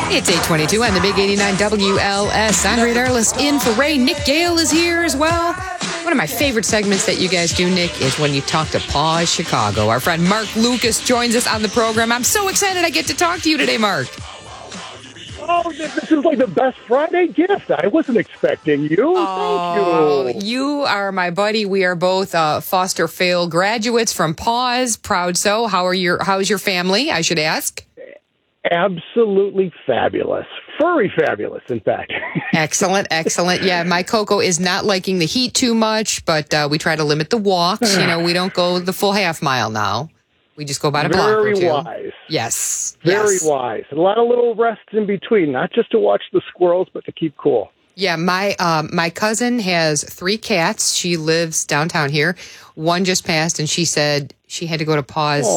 It's 8:22 on the Big 89 WLS. I'm Reed Arliss in for Ray. Nick Gale is here as well. One of my favorite segments that you guys do, Nick, is when you talk to Paws Chicago. Our friend Mark Lucas joins us on the program. I'm so excited I get to talk to you today, Mark. Oh, this is like the best Friday gift. I wasn't expecting you. Thank you. You are my buddy. We are both foster fail graduates from Paws. Proud so. How's your family, I should ask? Absolutely fabulous. Furry fabulous, in fact. Excellent. Yeah, my Coco is not liking the heat too much, but we try to limit the walks. We don't go the full half mile now. We just go about a block or two. Very wise. Yes. Very wise. A lot of little rests in between, not just to watch the squirrels, but to keep cool. Yeah, my cousin has 3 cats. She lives downtown here. One just passed, and she said she had to go to Paws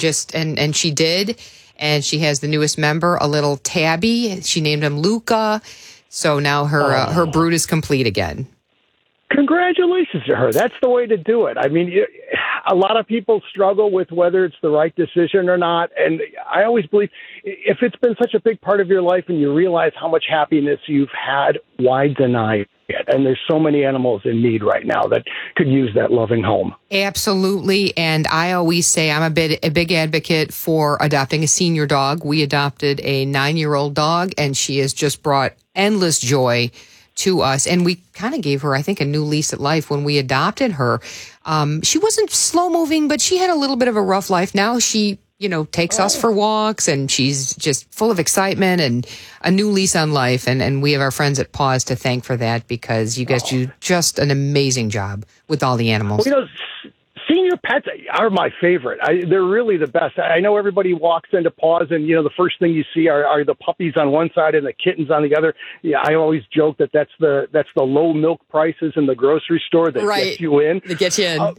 and she did. And she has the newest member, a little tabby. She named him Luca. So now her brood is complete again. Congratulations to her. That's the way to do it. I mean, a lot of people struggle with whether it's the right decision or not. And I always believe if it's been such a big part of your life and you realize how much happiness you've had, why deny it? And there's so many animals in need right now that could use that loving home. Absolutely. And I always say I'm a big advocate for adopting a senior dog. We adopted a 9-year-old dog, and she has just brought endless joy to us. And we kind of gave her, I think, a new lease at life when we adopted her. She wasn't slow moving, but she had a little bit of a rough life. Now she takes us for walks, and she's just full of excitement and a new lease on life. And we have our friends at Paws to thank for that, because you guys do just an amazing job with all the animals. Well, senior pets are my favorite. They're really the best. I know everybody walks into Paws, and the first thing you see are the puppies on one side and the kittens on the other. Yeah, I always joke that's the low milk prices in the grocery store that get you in. That get you in.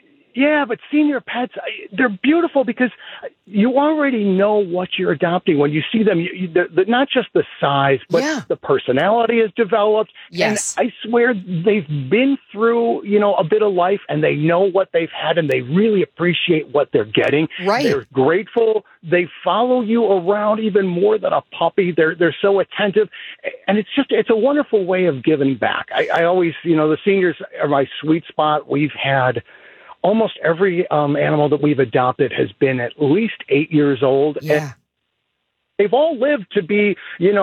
But senior pets, they're beautiful because you already know what you're adopting when you see them. Not just the size, but the personality is developed. Yes. And I swear they've been through, a bit of life, and they know what they've had, and they really appreciate what they're getting. Right. They're grateful. They follow you around even more than a puppy. They're so attentive. And it's a wonderful way of giving back. I always, the seniors are my sweet spot. We've had almost every animal that we've adopted has been at least 8 years old. Yeah. And they've all lived to be,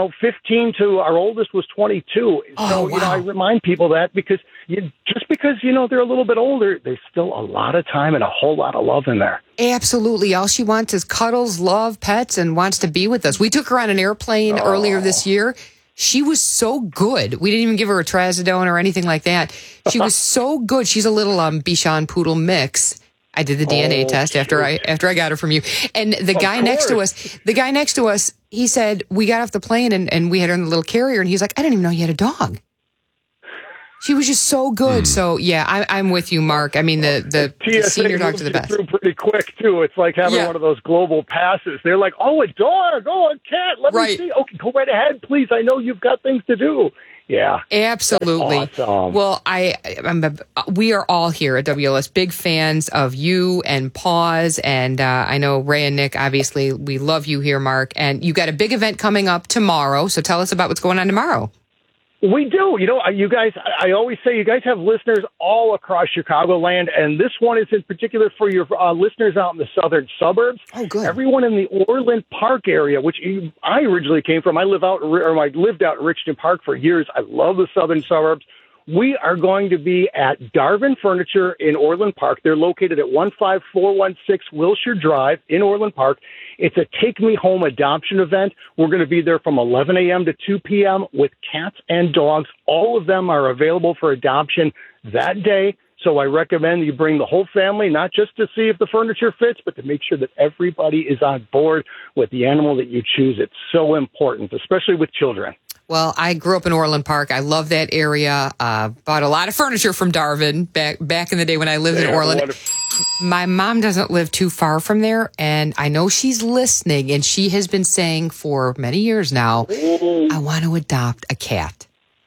15 to our oldest was 22. So, I remind people that because just because, they're a little bit older, there's still a lot of time and a whole lot of love in there. Absolutely. All she wants is cuddles, love, pets, and wants to be with us. We took her on an airplane earlier this year. She was so good. We didn't even give her a trazodone or anything like that. She was so good. She's a little Bichon Poodle mix. I did the DNA test after I got her from you. And the guy next to us, he said, we got off the plane and we had her in the little carrier, and he's like, I didn't even know you had a dog. She was just so good. So, yeah, I'm with you, Mark. I mean, the senior dogs are the best. Through pretty quick, too. It's like having one of those global passes. They're like, a dog, a cat, let me see. Okay, go right ahead, please. I know you've got things to do. Yeah. Absolutely. That's awesome. Well, we are all here at WLS big fans of you and Paws, and I know Ray and Nick, obviously, we love you here, Mark. And you got a big event coming up tomorrow, so tell us about what's going on tomorrow. We do. You guys, I always say you guys have listeners all across Chicagoland, and this one is in particular for your listeners out in the southern suburbs. Oh, good. Everyone in the Orland Park area, which I originally came from. I lived out in Richmond Park for years. I love the southern suburbs. We are going to be at Darvin Furniture in Orland Park. They're located at 15416 Wilshire Drive in Orland Park. It's a Take Me Home adoption event. We're going to be there from 11 a.m. to 2 p.m. with cats and dogs. All of them are available for adoption that day. So I recommend you bring the whole family, not just to see if the furniture fits, but to make sure that everybody is on board with the animal that you choose. It's so important, especially with children. Well, I grew up in Orland Park. I love that area. Bought a lot of furniture from Darvin back in the day when I lived in Orland. My mom doesn't live too far from there, and I know she's listening, and she has been saying for many years now, I want to adopt a cat.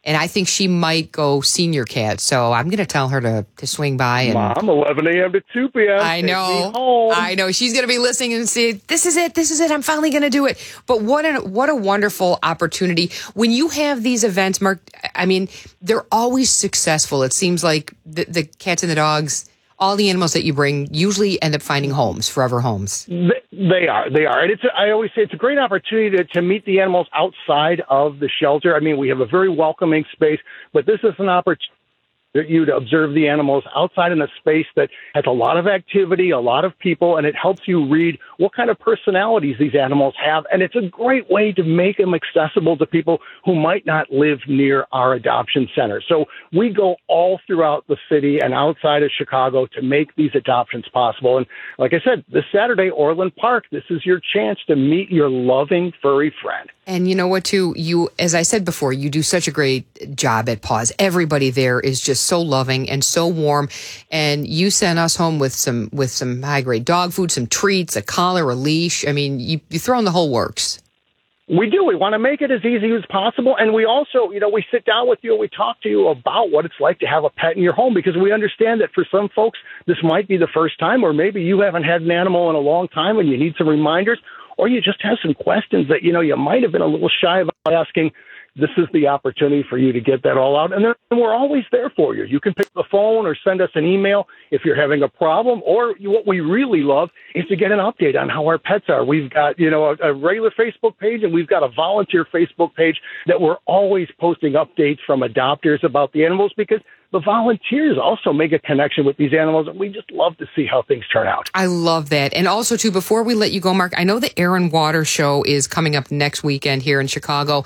And I think she might go senior cat. So I'm going to tell her to swing by. And Mom, 11 a.m. to 2 p.m. I know. I know. She's going to be listening and say, this is it. This is it. I'm finally going to do it. But what a wonderful opportunity. When you have these events, Mark, I mean, they're always successful. It seems like the cats and the dogs, all the animals that you bring usually end up finding homes, forever homes. They are. And I always say it's a great opportunity to meet the animals outside of the shelter. I mean, we have a very welcoming space, but this is an opportunity for you to observe the animals outside in a space that has a lot of activity, a lot of people, and it helps you read what kind of personalities these animals have. And it's a great way to make them accessible to people who might not live near our adoption center. So we go all throughout the city and outside of Chicago to make these adoptions possible. And like I said, this Saturday, Orland Park, this is your chance to meet your loving furry friend. And you know what, too? You, as I said before, you do such a great job at Paws. Everybody there is just so loving and so warm. And you sent us home with some high grade dog food, some treats, a collar, a leash. I mean, you throw in the whole works. We do. We want to make it as easy as possible. And we also, we sit down with you and we talk to you about what it's like to have a pet in your home, because we understand that for some folks, this might be the first time, or maybe you haven't had an animal in a long time and you need some reminders, or you just have some questions that, you might have been a little shy about asking. This is the opportunity for you to get that all out. And then we're always there for you. You can pick the phone or send us an email if you're having a problem. Or what we really love is to get an update on how our pets are. We've got, a regular Facebook page, and we've got a volunteer Facebook page that we're always posting updates from adopters about the animals, because the volunteers also make a connection with these animals, and we just love to see how things turn out. I love that. And also, too, before we let you go, Mark, I know the Air and Water Show is coming up next weekend here in Chicago.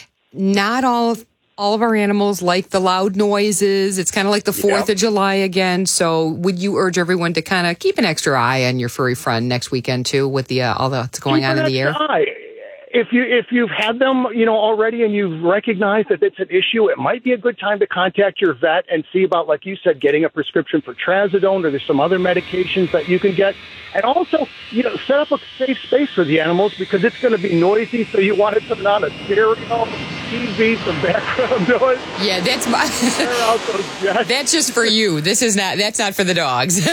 Not all of our animals like the loud noises. It's kind of like the 4th of July again. So would you urge everyone to kind of keep an extra eye on your furry friend next weekend, too, with the all that's going on in the air? If you've had them, already, and you've recognized that it's an issue, it might be a good time to contact your vet and see about, like you said, getting a prescription for trazodone, or there's some other medications that you can get. And also, set up a safe space for the animals, because it's going to be noisy. So you want to put on a stereo, TV, some background noise. Yeah, that's that's just for you. That's not for the dogs.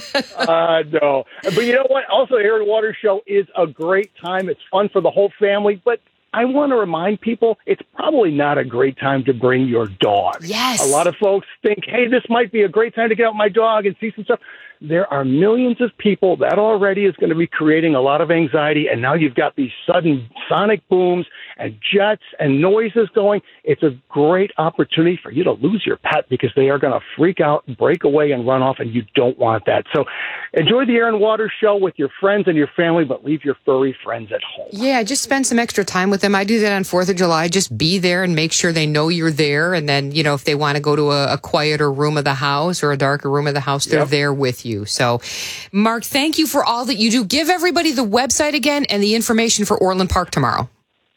No. But you know what? Also, Air and Water Show is a great time. It's fun for the whole family. But I want to remind people, it's probably not a great time to bring your dog. Yes. A lot of folks think, hey, this might be a great time to get out my dog and see some stuff. There are millions of people. That already is going to be creating a lot of anxiety. And now you've got these sudden sonic booms and jets and noises going. It's a great opportunity for you to lose your pet, because they are going to freak out, break away, and run off, and you don't want that. So enjoy the Air and Water Show with your friends and your family, but leave your furry friends at home. Yeah, just spend some extra time with them. I do that on 4th of July. Just be there and make sure they know you're there. And then, if they want to go to a quieter room of the house or a darker room of the house, they're there with you. So, Mark, thank you for all that you do. Give everybody the website again and the information for Orland Park tomorrow.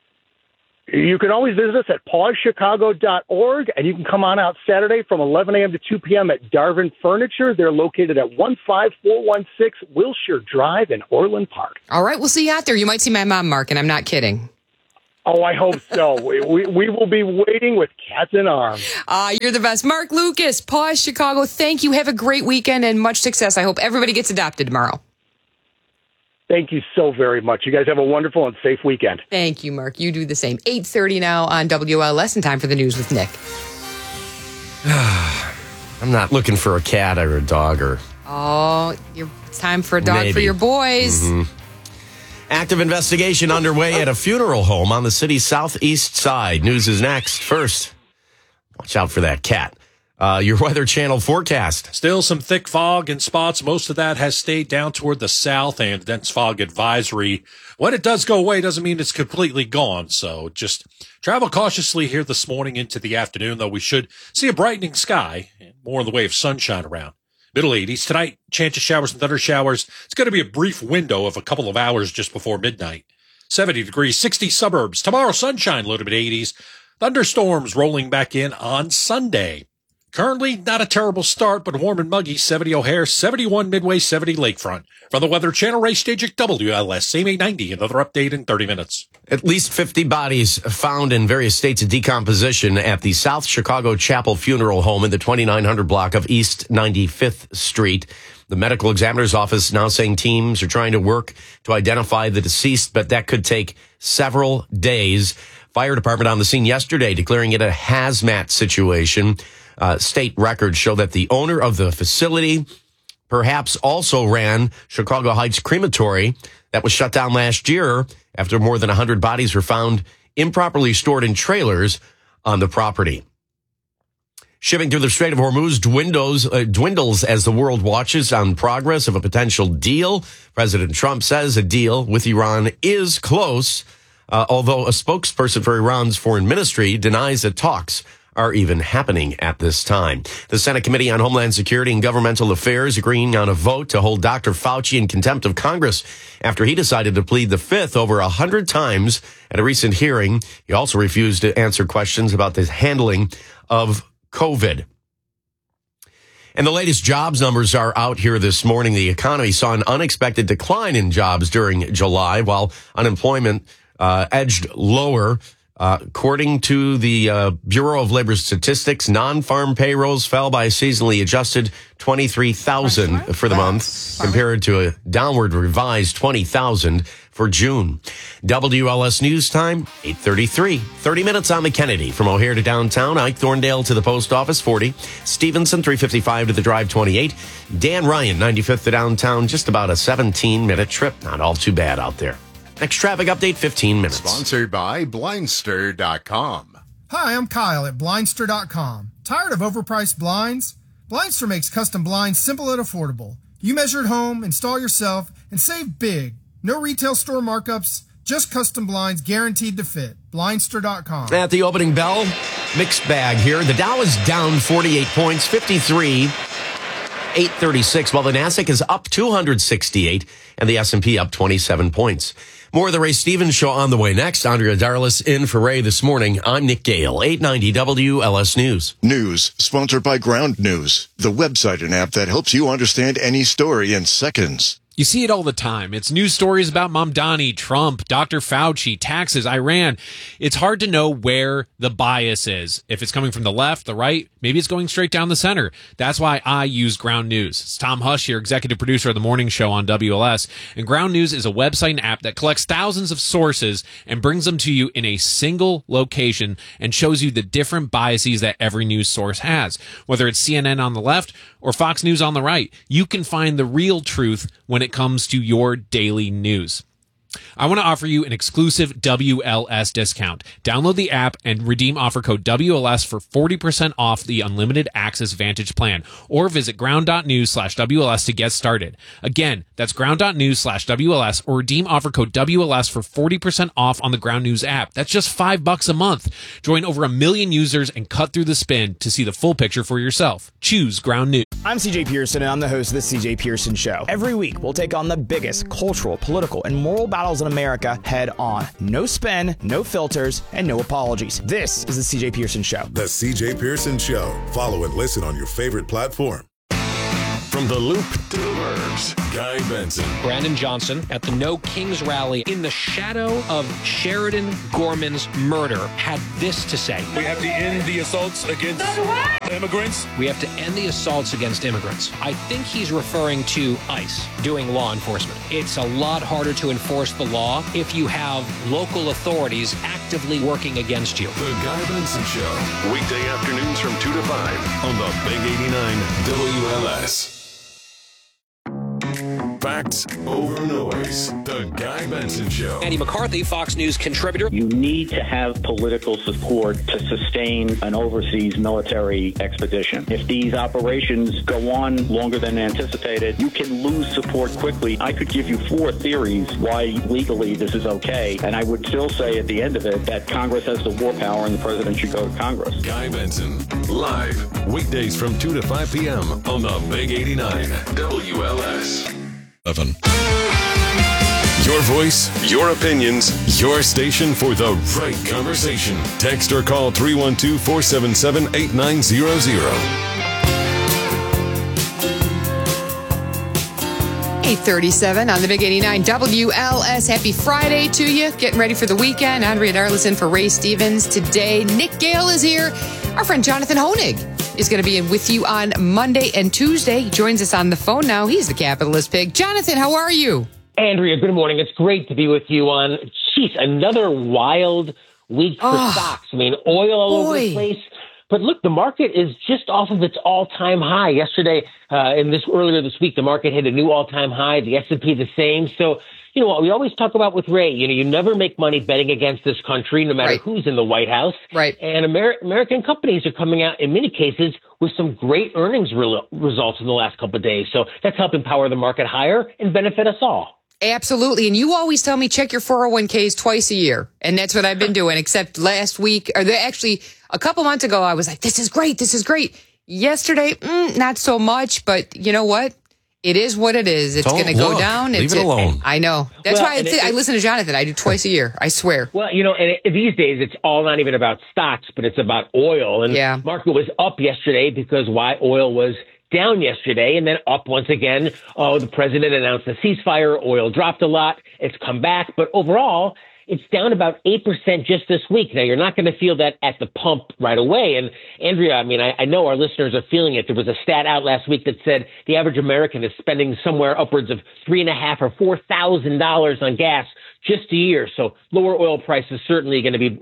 You can always visit us at pawschicago.org, and you can come on out Saturday from 11 a.m. to 2 p.m. at Darvin Furniture. They're located at 15416 Wilshire Drive in Orland Park. All right, we'll see you out there. You might see my mom, Mark, and I'm not kidding. Oh, I hope so. we will be waiting with cats in arms. You're the best. Mark Lucas, Paws Chicago, thank you. Have a great weekend and much success. I hope everybody gets adopted tomorrow. Thank you so very much. You guys have a wonderful and safe weekend. Thank you, Mark. You do the same. 8:30 now on WLS, and time for the news with Nick. I'm not looking for a cat or a dog or... Oh, it's time for a dog for your boys. Mm-hmm. Active investigation underway at a funeral home on the city's southeast side. News is next. First, watch out for that cat. Your Weather Channel forecast. Still some thick fog in spots. Most of that has stayed down toward the south, and dense fog advisory. When it does go away, doesn't mean it's completely gone. So just travel cautiously here this morning into the afternoon, though we should see a brightening sky and more in the way of sunshine around. Middle 80s. Tonight, chance of showers and thunder showers. It's going to be a brief window of a couple of hours just before midnight. 70 degrees, 60 suburbs. Tomorrow, sunshine, low to mid 80s. Thunderstorms rolling back in on Sunday. Currently, not a terrible start, but warm and muggy. 70 O'Hare, 71 Midway, 70 Lakefront. From the Weather Channel, Ray Stage WLS, same 890. Another update in 30 minutes. At least 50 bodies found in various states of decomposition at the South Chicago Chapel Funeral Home in the 2900 block of East 95th Street. The medical examiner's office now saying teams are trying to work to identify the deceased, but that could take several days. Fire department on the scene yesterday declaring it a hazmat situation. State records show that the owner of the facility perhaps also ran Chicago Heights Crematory that was shut down last year after more than 100 bodies were found improperly stored in trailers on the property. Shipping through the Strait of Hormuz dwindles as the world watches on progress of a potential deal. President Trump says a deal with Iran is close, although a spokesperson for Iran's foreign ministry denies that talks are even happening at this time. The Senate Committee on Homeland Security and Governmental Affairs agreeing on a vote to hold Dr. Fauci in contempt of Congress after he decided to plead the fifth over 100 times at a recent hearing. He also refused to answer questions about the handling of COVID. And the latest jobs numbers are out here this morning. The economy saw an unexpected decline in jobs during July, while unemployment edged lower. According to the Bureau of Labor Statistics, non-farm payrolls fell by a seasonally adjusted 23,000 for the month, compared to a downward revised 20,000 for June. WLS News Time, 8:33. 30 minutes on the Kennedy. From O'Hare to downtown, Ike Thorndale to the post office, 40. Stevenson, 355 to the drive, 28. Dan Ryan, 95th to downtown, just about a 17-minute trip. Not all too bad out there. Next traffic update, 15 minutes. Sponsored by Blindster.com. Hi, I'm Kyle at Blindster.com. Tired of overpriced blinds? Blindster makes custom blinds simple and affordable. You measure at home, install yourself, and save big. No retail store markups, just custom blinds guaranteed to fit. Blindster.com. At the opening bell, mixed bag here. The Dow is down 48 points, 53. 836, while the Nasdaq is up 268 and the S&P up 27 points. More of the Ray Stevens Show on the way next. Andrea Darlis in for Ray this morning. I'm Nick Gale, 890 WLS News. News sponsored by Ground News, the website and app that helps you understand any story in seconds. You see it all the time. It's news stories about Mamdani, Trump, Dr. Fauci, taxes, Iran. It's hard to know where the bias is. If it's coming from the left, the right, maybe it's going straight down the center. That's why I use Ground News. It's Tom Hush here, executive producer of the morning show on WLS. And Ground News is a website and app that collects thousands of sources and brings them to you in a single location and shows you the different biases that every news source has. Whether it's CNN on the left or Fox News on the right, you can find the real truth when it comes to your daily news. I want to offer you an exclusive WLS discount. Download the app and redeem offer code WLS for 40% off the Unlimited Access Vantage plan, or visit ground.news/WLS to get started. Again, that's ground.news/WLS, or redeem offer code WLS for 40% off on the Ground News app. That's just $5 a month. Join over 1 million users and cut through the spin to see the full picture for yourself. Choose Ground News. I'm CJ Pearson, and I'm the host of the CJ Pearson Show. Every week, we'll take on the biggest cultural, political, and moral battles in America head on. No spin, no filters, and no apologies. This is the CJ Pearson Show. The CJ Pearson Show. Follow and listen on your favorite platform. From the Loop to the Burbs, Guy Benson. Brandon Johnson at the No Kings rally in the shadow of Sheridan Gorman's murder had this to say. We have to end the assaults against immigrants. We have to end the assaults against immigrants. I think he's referring to ICE doing law enforcement. It's a lot harder to enforce the law if you have local authorities actively working against you. The Guy Benson Show. Weekday afternoons from 2 to 5 on the Big 89 WLS. Facts over noise. The Guy Benson Show. Andy McCarthy, Fox News contributor. You need to have political support to sustain an overseas military expedition. If these operations go on longer than anticipated, you can lose support quickly. I could give you 4 theories why legally this is okay, and I would still say at the end of it that Congress has the war power and the president should go to Congress. Guy Benson, live, weekdays from 2 to 5 p.m. on the Big 89 WLS. Your voice, your opinions, your station for the right conversation. Text or call 312-477-8900. 8:37 on the Big 89 WLS. Happy Friday to you. Getting ready for the weekend. Andrea Darlison for Ray Stevens today. Nick Gale is here. Our friend Jonathan Honig is going to be in with you on Monday and Tuesday. He joins us on the phone now. He's the capitalist pig. Jonathan, how are you? Andrea, good morning. It's great to be with you on, another wild week for stocks. I mean, oil all over the place. But look, the market is just off of its all-time high. Yesterday, earlier this week, the market hit a new all-time high. The S&P the same. So, you know what we always talk about with Ray, you never make money betting against this country, no matter who's in the White House. Right. And American companies are coming out, in many cases, with some great earnings results in the last couple of days. So that's helping power the market higher and benefit us all. Absolutely. And you always tell me check your 401ks twice a year. And that's what I've been doing, except last week, actually a couple months ago, I was like, this is great. This is great. Yesterday, not so much. But you know what? It is what it is. It's going to go down. Leave it alone. I know. That's why I listen to Jonathan. I do twice a year. I swear. Well, and these days, it's all not even about stocks, but it's about oil. And market was up yesterday because oil was down yesterday and then up once again. Oh, the president announced a ceasefire. Oil dropped a lot. It's come back. But overall, it's down about 8% just this week. Now, you're not going to feel that at the pump right away. And Andrea, I know our listeners are feeling it. There was a stat out last week that said the average American is spending somewhere upwards of $3,500 or $4,000 on gas just a year. So lower oil prices certainly going to be,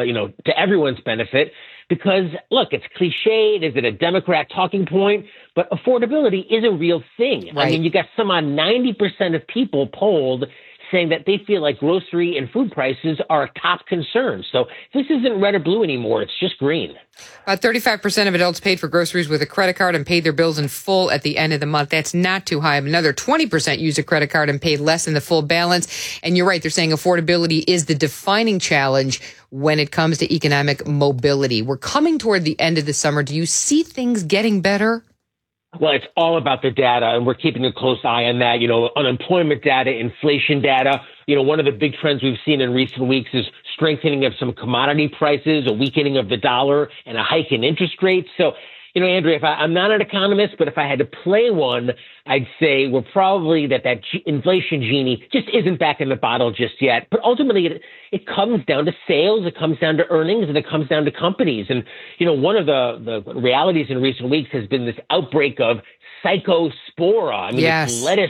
to everyone's benefit. Because, look, it's cliched. Is it a Democrat talking point? But affordability is a real thing. Right. I mean, you got some odd 90% of people polled saying that they feel like grocery and food prices are a top concern. So this isn't red or blue anymore. It's just green. About 35% of adults paid for groceries with a credit card and paid their bills in full at the end of the month. That's not too high. Another 20% used a credit card and paid less than the full balance. And you're right. They're saying affordability is the defining challenge when it comes to economic mobility. We're coming toward the end of the summer. Do you see things getting better? Well, it's all about the data, and we're keeping a close eye on that. Unemployment data, inflation data. One of the big trends we've seen in recent weeks is strengthening of some commodity prices, a weakening of the dollar, and a hike in interest rates. So, Andrea, I'm not an economist, but if I had to play one, I'd say we're probably that inflation genie just isn't back in the bottle just yet. But ultimately, it comes down to sales, it comes down to earnings, and it comes down to companies. And, one of the realities in recent weeks has been this outbreak of Psychospora. This lettuce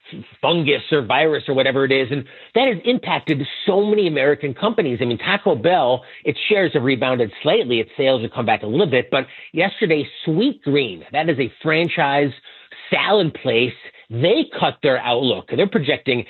fungus or virus or whatever it is. And that has impacted so many American companies. Taco Bell, its shares have rebounded slightly. Its sales have come back a little bit. But yesterday, Sweetgreen, that is a franchise salad place, they cut their outlook. They're projecting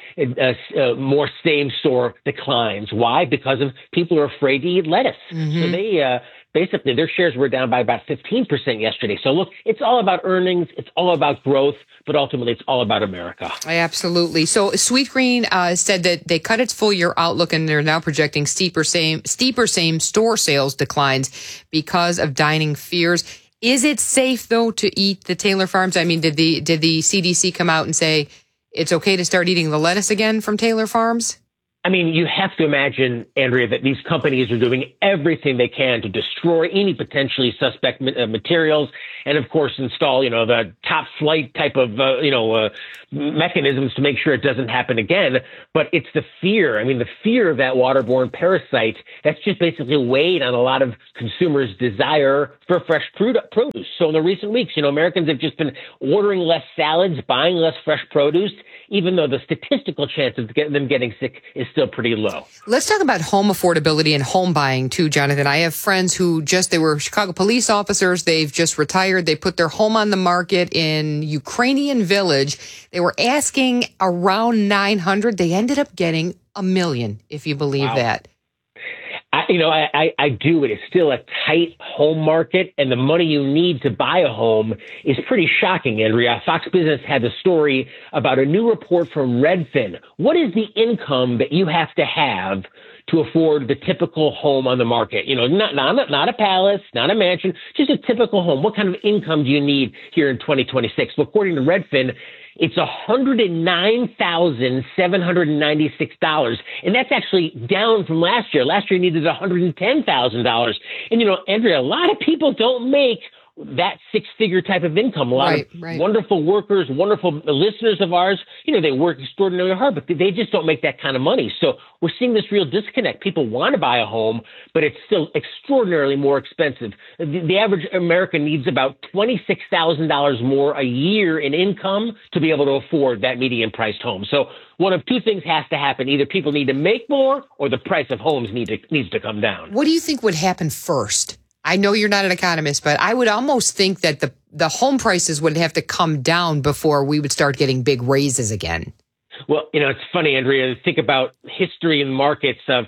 more same-store declines. Why? Because of people are afraid to eat lettuce. Mm-hmm. So they basically, their shares were down by about 15% yesterday. So look, it's all about earnings. It's all about growth. But ultimately, it's all about America. Absolutely. So Sweetgreen said that they cut its full-year outlook, and they're now projecting steeper same-store sales declines because of dining fears. Is it safe, though, to eat the Taylor Farms? Did the CDC come out and say it's okay to start eating the lettuce again from Taylor Farms? You have to imagine, Andrea, that these companies are doing everything they can to destroy any potentially suspect materials and, of course, install, the top flight type of, mechanisms to make sure it doesn't happen again. But it's the fear. The fear of that waterborne parasite that's just basically weighed on a lot of consumers' desire for fresh produce. So in the recent weeks, Americans have just been ordering less salads, buying less fresh produce, even though the statistical chance of them getting sick is still pretty low. Let's talk about home affordability and home buying too, Jonathan. I have friends who they were Chicago police officers. They've just retired. They put their home on the market in Ukrainian Village. They were asking around $900,000. They ended up getting $1 million, if you believe that. I do. It is still a tight home market, and the money you need to buy a home is pretty shocking, Andrea. Fox Business had the story about a new report from Redfin. What is the income that you have to afford the typical home on the market? Not a palace, not a mansion, just a typical home. What kind of income do you need here in 2026? Well, according to Redfin, It's $109,796. And that's actually down from last year. Last year it needed $110,000. And, Andrea, a lot of people don't make that six-figure type of income. A lot of wonderful workers, wonderful listeners of ours, they work extraordinarily hard, but they just don't make that kind of money. So we're seeing this real disconnect. People want to buy a home, but it's still extraordinarily more expensive. The average American needs about $26,000 more a year in income to be able to afford that median-priced home. So one of two things has to happen. Either people need to make more or the price of homes needs to come down. What do you think would happen first? I know you're not an economist, but I would almost think that the home prices would have to come down before we would start getting big raises again. Well, it's funny, Andrea, think about history in markets of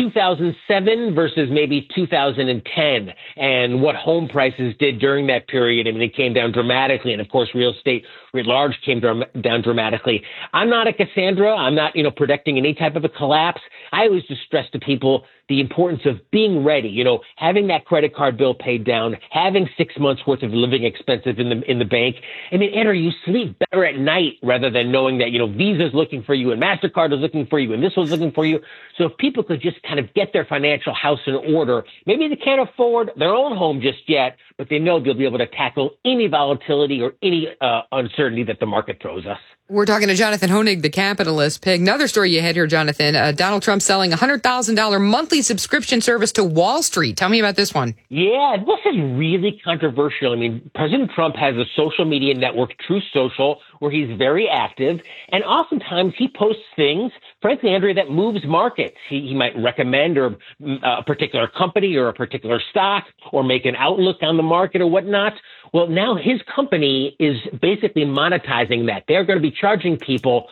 2007 versus maybe 2010 and what home prices did during that period. I mean, it came down dramatically. And of course, real estate writ large came down dramatically. I'm not a Cassandra. I'm not, predicting any type of a collapse. I always just stress to people the importance of being ready, having that credit card bill paid down, having 6 months worth of living expenses in the bank. I mean, Andrew, you sleep better at night rather than knowing that, Visa's looking for you and MasterCard is looking for you and this one's looking for you. So if people could just kind of get their financial house in order, maybe they can't afford their own home just yet, but they know they'll be able to tackle any volatility or any uncertainty that the market throws us. We're talking to Jonathan Hoenig, the capitalist pig. Another story you had here, Jonathan. Donald Trump selling a $100,000 monthly subscription service to Wall Street. Tell me about this one. Yeah, this is really controversial. I mean, President Trump has a social media network, Truth Social, where he's very active. And oftentimes he posts things, frankly, Andrea, that moves markets. He might recommend a particular company or a particular stock or make an outlook on the market or whatnot. Well, now his company is basically monetizing that. They're going to be charging people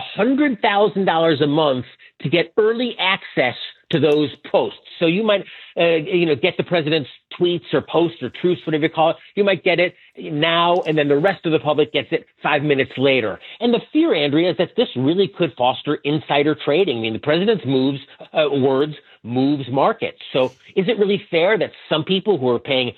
$100,000 a month to get early access to those posts. So you might, get the president's tweets or posts or truths, whatever you call it. You might get it now, and then the rest of the public gets it 5 minutes later. And the fear, Andrea, is that this really could foster insider trading. I mean, the president's words moves markets. So is it really fair that some people who are paying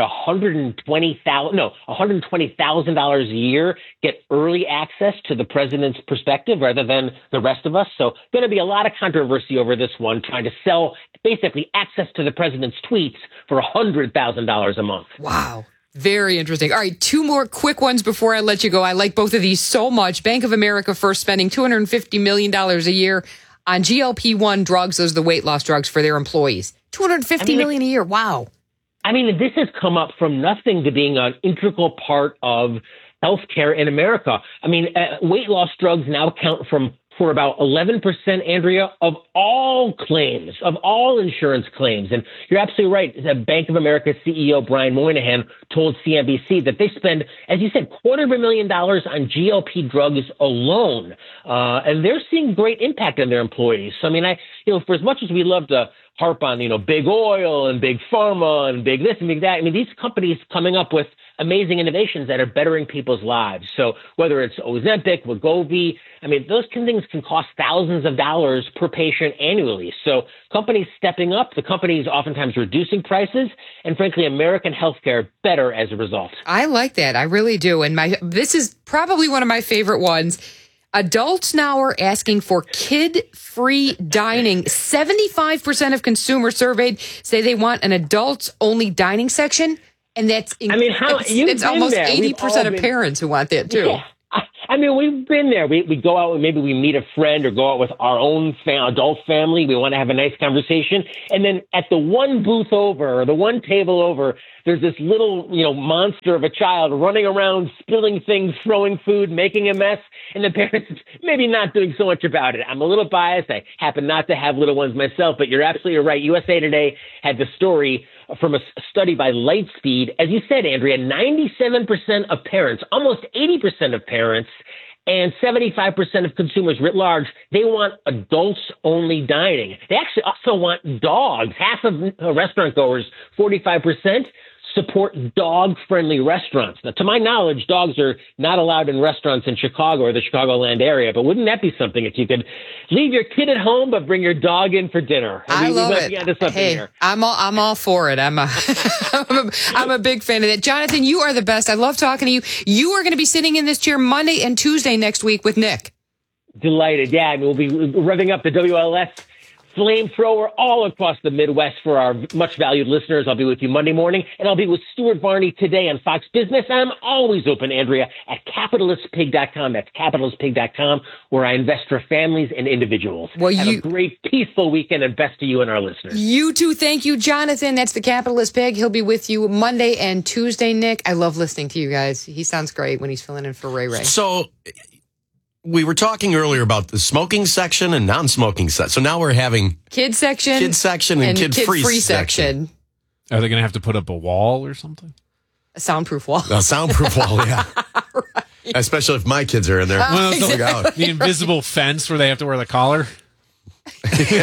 $120,000 a year get early access to the president's perspective rather than the rest of us? So going to be a lot of controversy over this one, trying to sell basically access to the president's tweets for $100,000 a month. Wow. Very interesting. All right, two more quick ones before I let you go. I like both of these so much. Bank of America first spending $250 million a year on GLP-1 drugs, those are the weight loss drugs for their employees. $250 million a year. Wow. I mean, this has come up from nothing to being an integral part of healthcare in America. I mean, weight loss drugs now count for about 11%, Andrea, of all claims, of all insurance claims. And you're absolutely right. The Bank of America CEO Brian Moynihan told CNBC that they spend, as you said, $250,000 on GLP drugs alone. And they're seeing great impact on their employees. So, I mean, for as much as we love to harp on, big oil and big pharma and big this and big that, I mean, these companies coming up with amazing innovations that are bettering people's lives. So whether it's Ozempic, Wegovy, I mean, those things can cost thousands of dollars per patient annually. So companies stepping up, the companies oftentimes reducing prices, and frankly, American healthcare better as a result. I like that. I really do. And this is probably one of my favorite ones. Adults now are asking for kid-free dining. 75% of consumers surveyed say they want an adults-only dining section. And that's, it's almost 80% of parents who want that too. Yeah. I mean, we've been there. We go out and maybe we meet a friend or go out with our own adult family. We want to have a nice conversation. And then at the one booth over or the one table over, there's this little, monster of a child running around, spilling things, throwing food, making a mess. And the parents maybe not doing so much about it. I'm a little biased. I happen not to have little ones myself, but you're absolutely right. USA Today had the story from a study by Lightspeed. As you said, Andrea, 97% of parents, almost 80% of parents, and 75% of consumers writ large, they want adults-only dining. They actually also want dogs. Half of restaurant goers, 45%. support dog-friendly restaurants. Now, to my knowledge, dogs are not allowed in restaurants in Chicago or the Chicagoland area, but wouldn't that be something if you could leave your kid at home but bring your dog in for dinner? I love it. Hey, here. I'm all for it. I'm a big fan of that. Jonathan, you are the best. I love talking to you. You are going to be sitting in this chair Monday and Tuesday next week with Nick. Delighted. Yeah, and we'll be revving up the WLS flamethrower all across the Midwest for our much valued listeners. I'll be with you Monday morning, and I'll be with Stuart Varney today on Fox Business. And I'm always open, Andrea, at capitalistpig.com. That's capitalistpig.com, where I invest for families and individuals. Well, Have a great, peaceful weekend, and best to you and our listeners. You too. Thank you, Jonathan. That's the Capitalist Pig. He'll be with you Monday and Tuesday, Nick. I love listening to you guys. He sounds great when he's filling in for Ray Ray. So we were talking earlier about the smoking section and non-smoking section. So now we're having kids section and kid-free section. Are they going to have to put up a wall or something? A soundproof wall. A soundproof wall, yeah. Right. Especially if my kids are in there. Well, the invisible fence where they have to wear the collar. Daddy,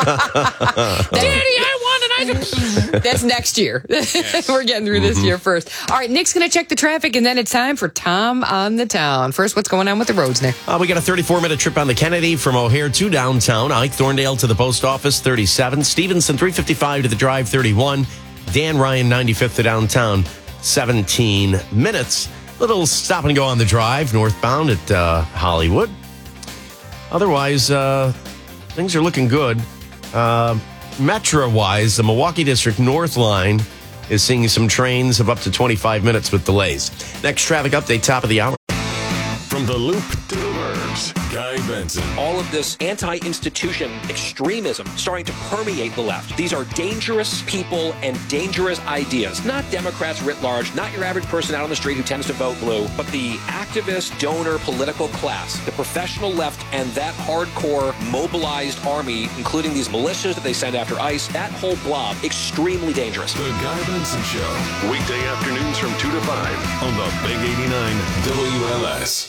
I want an item. That's next year. Yes. We're getting through this year first. All right, Nick's going to check the traffic, and then it's time for Tom on the Town. First, what's going on with the roads, Nick? We got a 34-minute trip on the Kennedy from O'Hare to downtown. Ike Thorndale to the post office, 37. Stevenson, 355 to the drive, 31. Dan Ryan, 95th to downtown, 17 minutes. Little stop and go on the drive, northbound at Hollywood. Otherwise, things are looking good. Metro-wise, the Milwaukee District North Line is seeing some trains of up to 25 minutes with delays. Next traffic update, top of the hour. From the Loop to the Burbs, Guy Benson. All of this anti-institution extremism starting to permeate the left. These are dangerous people and dangerous ideas. Not Democrats writ large, not your average person out on the street who tends to vote blue, but the activist, donor, political class, the professional left, and that hardcore mobilized army, including these militias that they send after ICE, that whole blob, extremely dangerous. The Guy Benson Show, weekday afternoons from 2 to 5 on the Big 89 WLS.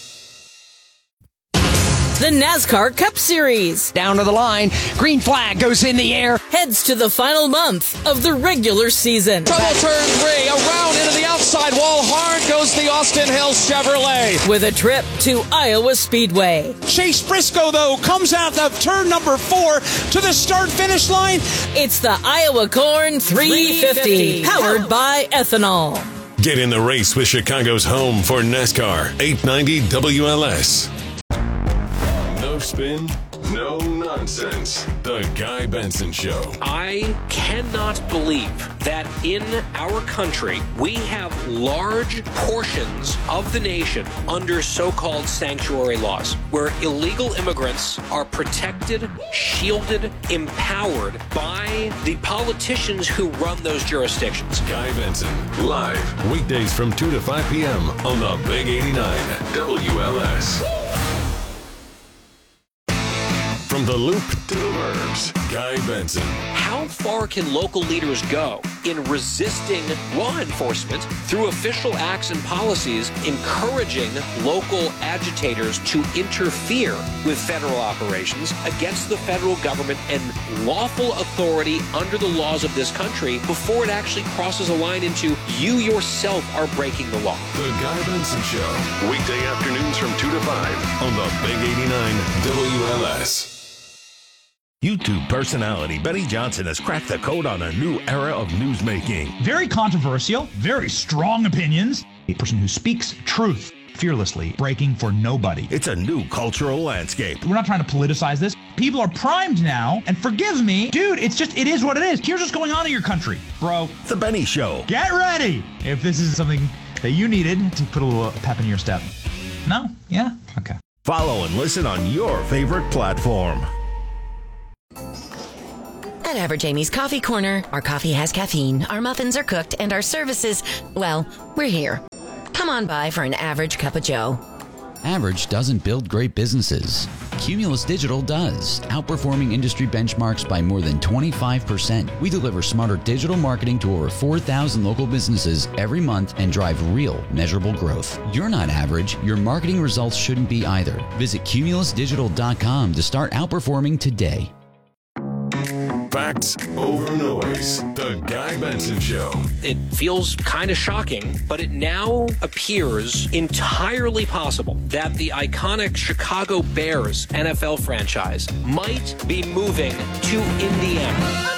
The NASCAR Cup Series. Down to the line. Green flag goes in the air. Heads to the final month of the regular season. Trouble turn 3. Around into the outside wall. Hard goes the Austin Hill Chevrolet. With a trip to Iowa Speedway. Chase Briscoe, though, comes out of turn number 4 to the start-finish line. It's the Iowa Corn 350. Powered by ethanol. Get in the race with Chicago's home for NASCAR. 890 WLS. No spin, no nonsense. The Guy Benson Show. I cannot believe that in our country we have large portions of the nation under so-called sanctuary laws, where illegal immigrants are protected, shielded, empowered by the politicians who run those jurisdictions. Guy Benson, live, weekdays from 2 to 5 p.m. on the Big 89 WLS. From the Loop to the Burbs, Guy Benson. How far can local leaders go in resisting law enforcement through official acts and policies, encouraging local agitators to interfere with federal operations against the federal government and lawful authority under the laws of this country before it actually crosses a line into you yourself are breaking the law? The Guy Benson Show, weekday afternoons from 2 to 5 on the Big 89 WLS. YouTube personality Benny Johnson has cracked the code on a new era of newsmaking. Very controversial, very strong opinions. A person who speaks truth fearlessly, breaking for nobody. It's a new cultural landscape. We're not trying to politicize this. People are primed now, and forgive me, dude, it is what it is. Here's what's going on in your country, bro. The Benny Show. Get ready if this is something that you needed to put a little pep in your step. No? Yeah? Okay. Follow and listen on your favorite platform. At Average Amy's Coffee Corner, our coffee has caffeine, our muffins are cooked, and our services, well, we're here. Come on by for an average cup of joe. Average doesn't build great businesses. Cumulus Digital does, outperforming industry benchmarks by more than 25%. We deliver smarter digital marketing to over 4,000 local businesses every month and drive real, measurable growth. You're not average. Your marketing results shouldn't be either. Visit cumulusdigital.com to start outperforming today. Facts over noise. The Guy Benson Show. It feels kind of shocking, but it now appears entirely possible that the iconic Chicago Bears NFL franchise might be moving to Indiana.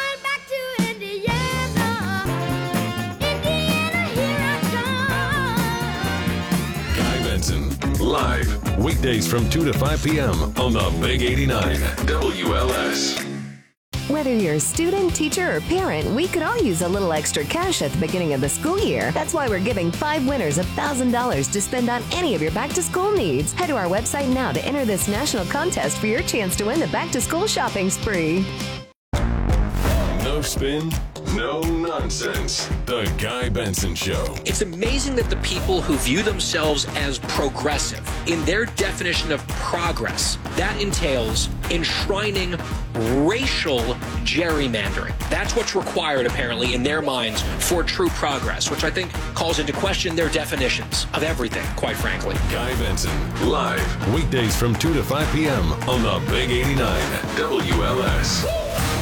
Live, weekdays from 2 to 5 p.m. on the Big 89 WLS. Whether you're a student, teacher, or parent, we could all use a little extra cash at the beginning of the school year. That's why we're giving 5 winners $1,000 to spend on any of your back-to-school needs. Head to our website now to enter this national contest for your chance to win the back-to-school shopping spree. No spin, no nonsense. The Guy Benson Show. It's amazing that the people who view themselves as progressive, in their definition of progress, that entails enshrining racial gerrymandering. That's what's required, apparently, in their minds for true progress, which I think calls into question their definitions of everything, quite frankly. Guy Benson, live, weekdays from 2 to 5 p.m. on the Big 89 WLS.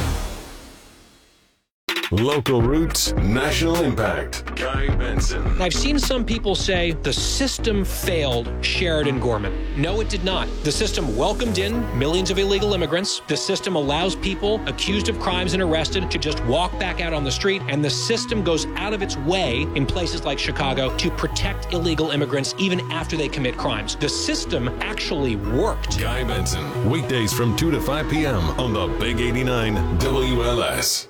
Local roots, national impact. Guy Benson. I've seen some people say the system failed Sheridan Gorman. No, it did not. The system welcomed in millions of illegal immigrants. The system allows people accused of crimes and arrested to just walk back out on the street. And the system goes out of its way in places like Chicago to protect illegal immigrants even after they commit crimes. The system actually worked. Guy Benson, weekdays from 2 to 5 p.m. on the Big 89 WLS.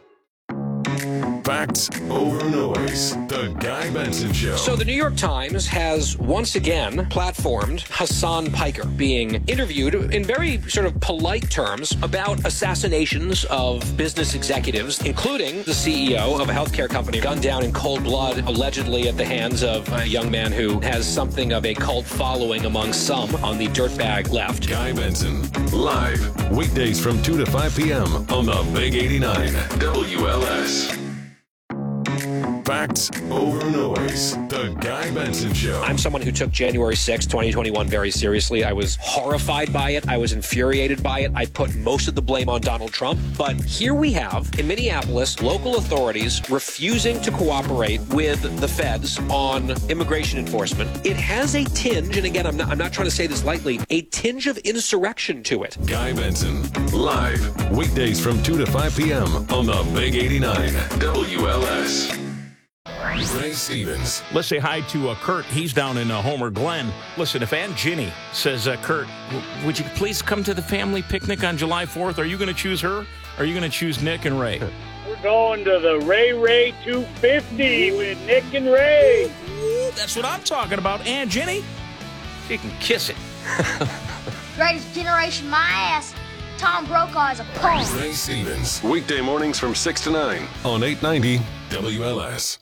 Facts over noise. The Guy Benson Show. So the New York Times has once again platformed Hassan Piker being interviewed in very sort of polite terms about assassinations of business executives, including the CEO of a healthcare company gunned down in cold blood, allegedly at the hands of a young man who has something of a cult following among some on the dirtbag left. Guy Benson, live, weekdays from 2 to 5 p.m. on the Big 89 WLS. Facts over noise. The Guy Benson Show. I'm someone who took January 6, 2021 very seriously. I was horrified by it. I was infuriated by it. I put most of the blame on Donald Trump. But here we have, in Minneapolis, local authorities refusing to cooperate with the feds on immigration enforcement. It has a tinge, and again, I'm not trying to say this lightly, a tinge of insurrection to it. Guy Benson, live, weekdays from 2 to 5 p.m. on the Big 89 WLS. Ray Stevens. Let's say hi to Kurt. He's down in Homer Glen. Listen, if Aunt Ginny says, Kurt, would you please come to the family picnic on July 4th? Are you going to choose her? Or are you going to choose Nick and Ray? We're going to the Ray 250 with Nick and Ray. That's what I'm talking about. Aunt Ginny, she can kiss it. Greatest generation, my ass. Tom Brokaw is a punk. Ray Stevens. Weekday mornings from 6 to 9 on 890 WLS.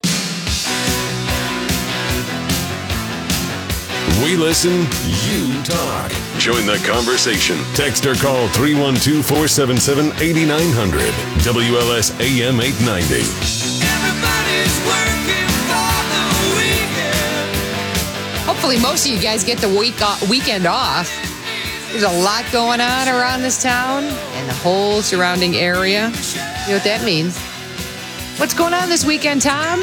We listen, you talk. Join the conversation. Text or call 312-477-8900. WLS AM 890. Everybody's working for the weekend. Hopefully most of you guys get the weekend off. There's a lot going on around this town and the whole surrounding area. You know what that means. What's going on this weekend, Tom?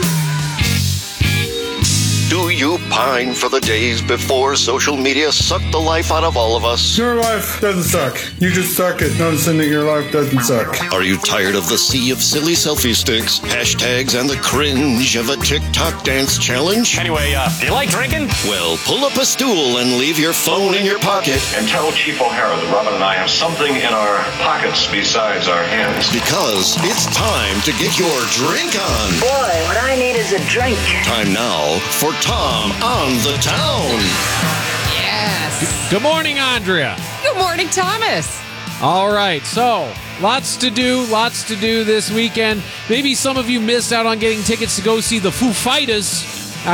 Do you pine for the days before social media sucked the life out of all of us? Your life doesn't suck. You just suck at noticing that your life doesn't suck. Are you tired of the sea of silly selfie sticks, hashtags, and the cringe of a TikTok dance challenge? Anyway, do you like drinking? Well, pull up a stool and leave your phone in your pocket. And tell Chief O'Hara that Robin and I have something in our pockets besides our hands. Because it's time to get your drink on. Boy, what I need is a drink. Time now for Tom on the Town. Yes. Good morning, Andrea. Good morning, Thomas. All right, so lots to do this weekend. Maybe some of you missed out on getting tickets to go see the Foo Fighters